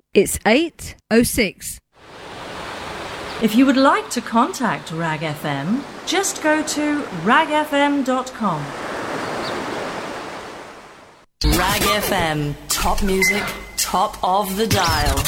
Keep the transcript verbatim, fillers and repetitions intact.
It's eight oh six. If you would like to contact Rag F M, just go to rag f m dot com. Rag F M, top music, top of the dial.